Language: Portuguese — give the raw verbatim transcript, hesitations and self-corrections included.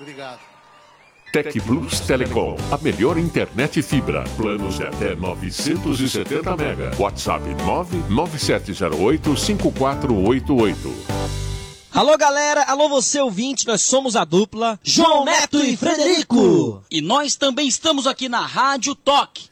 Obrigado. Tec Plus Telecom, a melhor internet fibra. Planos de até novecentos e setenta mega. WhatsApp nove nove sete zero oito cinco quatro oito oito. Alô galera, alô você ouvinte, nós somos a dupla João Neto e Frederico. E nós também estamos aqui na Rádio Toque.